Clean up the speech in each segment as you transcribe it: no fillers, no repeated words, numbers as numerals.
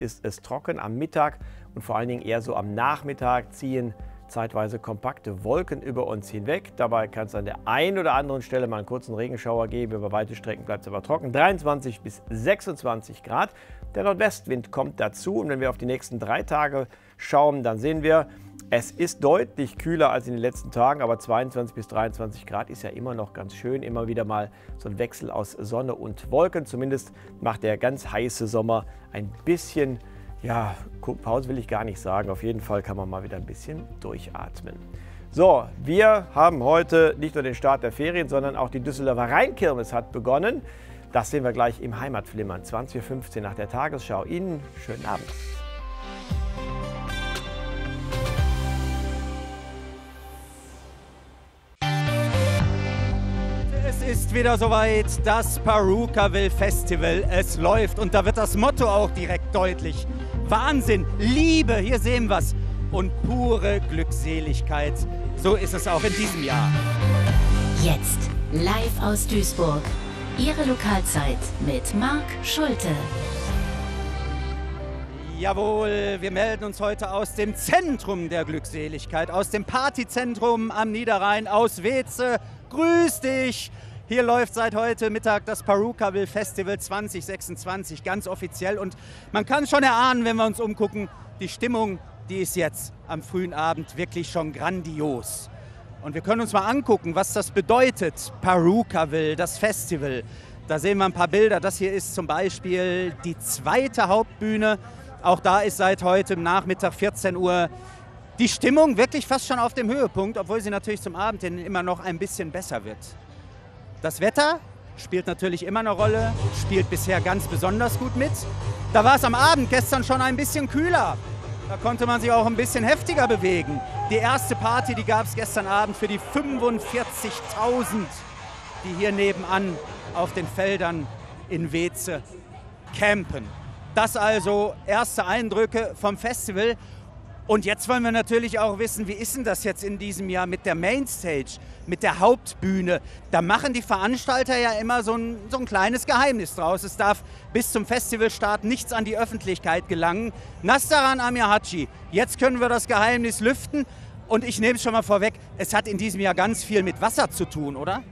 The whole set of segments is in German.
ist es trocken. Am Mittag und vor allen Dingen eher so am Nachmittag ziehen zeitweise kompakte Wolken über uns hinweg. Dabei kann es an der einen oder anderen Stelle mal einen kurzen Regenschauer geben. Über weite Strecken bleibt es aber trocken. 23 bis 26 Grad. Der Nordwestwind kommt dazu. Und wenn wir auf die nächsten 3 Tage schauen, dann sehen wir, es ist deutlich kühler als in den letzten Tagen. Aber 22 bis 23 Grad ist ja immer noch ganz schön. Immer wieder mal so ein Wechsel aus Sonne und Wolken. Zumindest macht der ganz heiße Sommer ein bisschen, ja, Pause will ich gar nicht sagen. Auf jeden Fall kann man mal wieder ein bisschen durchatmen. So, wir haben heute nicht nur den Start der Ferien, sondern auch die Düsseldorfer Rheinkirmes hat begonnen. Das sehen wir gleich im Heimatflimmern. 20:15 Uhr nach der Tagesschau. Ihnen schönen Abend. Es ist wieder soweit, das Purukaville Festival. Es läuft und da wird das Motto auch direkt deutlich. Wahnsinn, Liebe, hier sehen wir es. Und pure Glückseligkeit. So ist es auch in diesem Jahr. Jetzt live aus Duisburg. Ihre Lokalzeit mit Marc Schulte. Jawohl, wir melden uns heute aus dem Zentrum der Glückseligkeit, aus dem Partyzentrum am Niederrhein, aus Weeze. Grüß dich! Hier läuft seit heute Mittag das Purukaville Festival 2026, ganz offiziell. Und man kann schon erahnen, wenn wir uns umgucken, die Stimmung, die ist jetzt am frühen Abend wirklich schon grandios. Und wir können uns mal angucken, was das bedeutet, Purukaville, das Festival. Da sehen wir ein paar Bilder. Das hier ist zum Beispiel die zweite Hauptbühne. Auch da ist seit heute Nachmittag 14 Uhr die Stimmung wirklich fast schon auf dem Höhepunkt, obwohl sie natürlich zum Abend hin immer noch ein bisschen besser wird. Das Wetter spielt natürlich immer eine Rolle, spielt bisher ganz besonders gut mit. Da war es am Abend gestern schon ein bisschen kühler. Da konnte man sich auch ein bisschen heftiger bewegen. Die erste Party, die gab es gestern Abend für die 45.000, die hier nebenan auf den Feldern in Weeze campen. Das also erste Eindrücke vom Festival. Und jetzt wollen wir natürlich auch wissen, wie ist denn das jetzt in diesem Jahr mit der Mainstage, mit der Hauptbühne? Da machen die Veranstalter ja immer so ein kleines Geheimnis draus. Es darf bis zum Festivalstart nichts an die Öffentlichkeit gelangen. Nastaran Amirhaci, jetzt können wir das Geheimnis lüften. Und ich nehme es schon mal vorweg, es hat in diesem Jahr ganz viel mit Wasser zu tun, oder?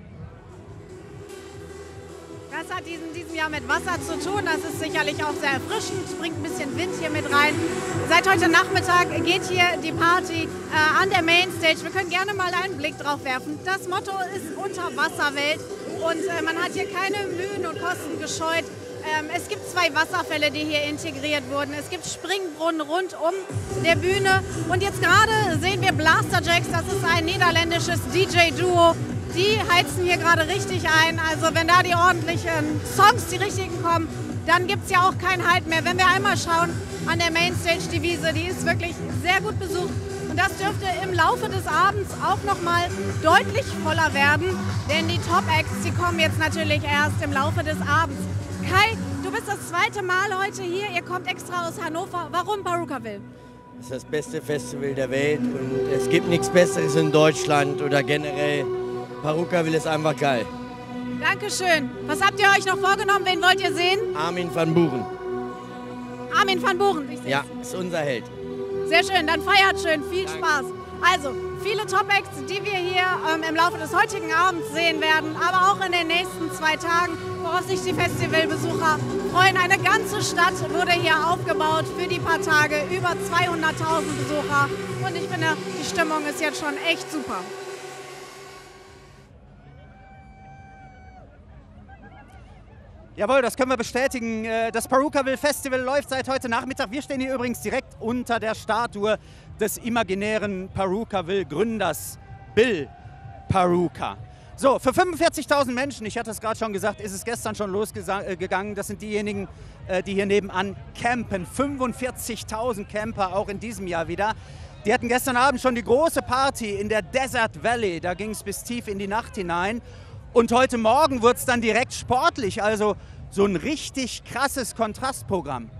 Das hat in diesem Jahr mit Wasser zu tun. Das ist sicherlich auch sehr erfrischend, bringt ein bisschen Wind hier mit rein. Seit heute Nachmittag geht hier die Party an der Mainstage. Wir können gerne mal einen Blick drauf werfen. Das Motto ist Unterwasserwelt und man hat hier keine Mühen und Kosten gescheut. Es gibt 2 Wasserfälle, die hier integriert wurden. Es gibt Springbrunnen rund um der Bühne. Und jetzt gerade sehen wir Blasterjaxx, das ist ein niederländisches DJ-Duo. Die heizen hier gerade richtig ein. Also wenn da die ordentlichen Songs, die richtigen kommen, dann gibt es ja auch keinen Halt mehr. Wenn wir einmal schauen an der Mainstage, die Wiese, die ist wirklich sehr gut besucht. Und das dürfte im Laufe des Abends auch nochmal deutlich voller werden. Denn die Top-Acts, die kommen jetzt natürlich erst im Laufe des Abends. Kai, du bist das 2. Mal heute hier. Ihr kommt extra aus Hannover. Warum Purukaville? Das ist das beste Festival der Welt und es gibt nichts Besseres in Deutschland oder generell. Purukaville ist einfach geil. Dankeschön. Was habt ihr euch noch vorgenommen? Wen wollt ihr sehen? Armin van Buuren. Armin van Buuren. Ich Ja, ist unser Held. Sehr schön, dann feiert schön. Viel Spaß. Also, viele Top-Acts, die wir hier im Laufe des heutigen Abends sehen werden, aber auch in den nächsten 2 Tagen, worauf sich die Festivalbesucher freuen. Eine ganze Stadt wurde hier aufgebaut für die paar Tage. Über 200.000 Besucher. Und ich finde, die Stimmung ist jetzt schon echt super. Jawohl, das können wir bestätigen. Das Purukaville Festival läuft seit heute Nachmittag. Wir stehen hier übrigens direkt unter der Statue des imaginären Purukaville-Gründers Bill Paruka. So, für 45.000 Menschen, ich hatte es gerade schon gesagt, ist es gestern schon losgegangen. Das sind diejenigen, die hier nebenan campen. 45.000 Camper auch in diesem Jahr wieder. Die hatten gestern Abend schon die große Party in der Desert Valley. Da ging es bis tief in die Nacht hinein. Und heute Morgen wird es dann direkt sportlich, also so ein richtig krasses Kontrastprogramm.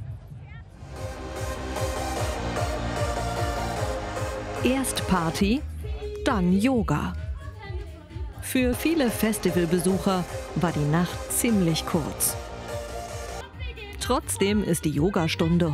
Erst Party, dann Yoga. Für viele Festivalbesucher war die Nacht ziemlich kurz. Trotzdem ist die Yogastunde